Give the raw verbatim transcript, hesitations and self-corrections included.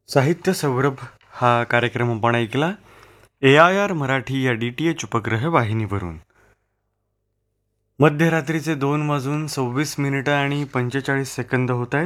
साहित्य सौरभ हा कार्यक्रम आपण ऐकला ए आय आर मराठी या डी टी एच उपग्रह वाहिनीवरून. मध्यरात्रीचे दोन वाजून सव्वीस मिनिटं आणि पंचेचाळीस सेकंद होत आहेत.